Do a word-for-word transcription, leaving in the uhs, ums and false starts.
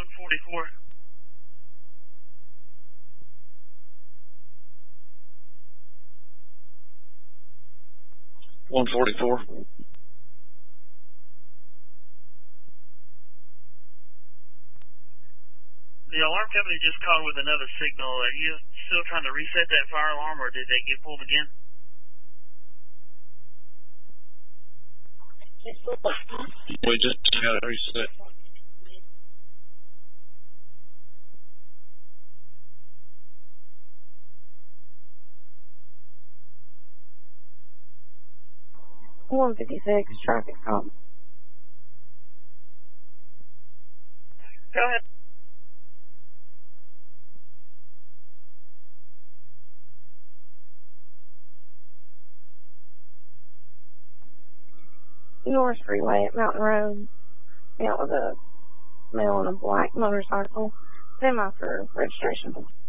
one forty-four. one forty-four. The alarm company just called with another signal. Are you still trying to reset that fire alarm, or did they get pulled again? We just got it reset. one fifty-six, traffic stop. Go ahead. North Freeway at Mountain Road. Out with a male on a black motorcycle. Semi for registration.